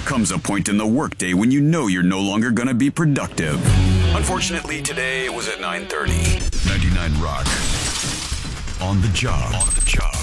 comes a point in the workday when you know you're no longer going to be productive. Unfortunately, today it was at 9:30. 99 Rock. On the job.